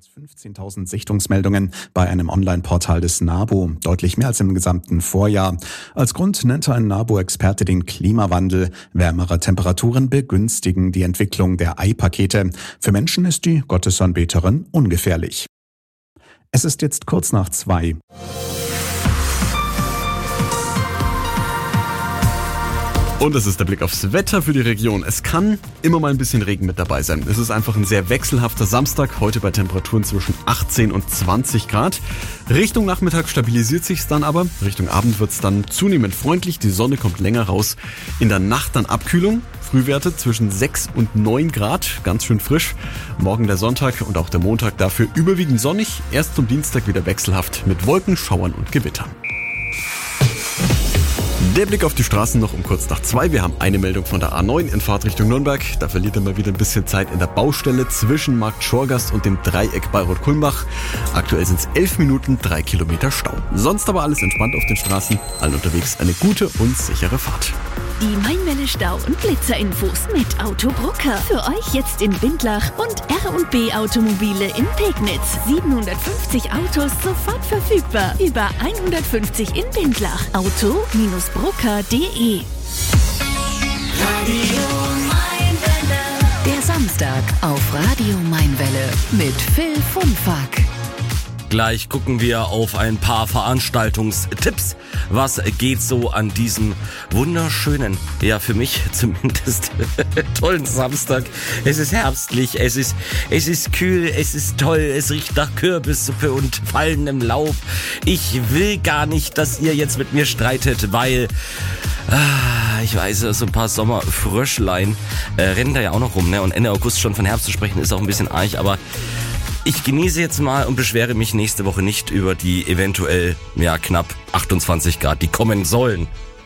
als 15.000 Sichtungsmeldungen bei einem Online-Portal des NABU, deutlich mehr als im gesamten Vorjahr. Als Grund nannte ein NABU-Experte den Klimawandel. Wärmere Temperaturen begünstigen die Entwicklung der Eipakete. Für Menschen ist die Gottesanbeterin ungefährlich. Es ist jetzt kurz nach 2. Und das ist der Blick aufs Wetter für die Region. Es kann immer mal ein bisschen Regen mit dabei sein. Es ist einfach ein sehr wechselhafter Samstag, heute bei Temperaturen zwischen 18 und 20 Grad. Richtung Nachmittag stabilisiert sich's dann aber. Richtung Abend wird's dann zunehmend freundlich. Die Sonne kommt länger raus. In der Nacht dann Abkühlung. Frühwerte zwischen 6 und 9 Grad. Ganz schön frisch. Morgen der Sonntag und auch der Montag dafür überwiegend sonnig. Erst zum Dienstag wieder wechselhaft mit Wolken, Schauern und Gewittern. Der Blick auf die Straßen noch um kurz nach 2. Wir haben eine Meldung von der A9 in Fahrtrichtung Nürnberg. Da verliert er mal wieder ein bisschen Zeit in der Baustelle zwischen Markt Schorgast und dem Dreieck Bayreuth-Kulmbach. Aktuell sind es 11 Minuten, 3 Kilometer Stau. Sonst aber alles entspannt auf den Straßen. Allen unterwegs eine gute und sichere Fahrt. Die Mainwelle Stau- und Blitzerinfos mit Autobrucker. Für euch jetzt in Bindlach und R&B Automobile in Pegnitz. 750 Autos sofort verfügbar. Über 150 in Bindlach. Auto-brucker.de. Radio Mainwelle. Der Samstag auf Radio Mainwelle mit Phil Funfack. Gleich gucken wir auf ein paar Veranstaltungstipps. Was geht so an diesem wunderschönen, ja für mich zumindest, tollen Samstag. Es ist herbstlich, es ist kühl, es ist toll, es riecht nach Kürbissuppe und fallendem Laub. Ich will gar nicht, dass ihr jetzt mit mir streitet, weil... ich weiß, so ein paar Sommerfröschlein rennen da ja auch noch rum, ne? Und Ende August schon von Herbst zu sprechen ist auch ein bisschen arg, aber ich genieße jetzt mal und beschwere mich nächste Woche nicht über die eventuell, knapp 28 Grad, die kommen sollen.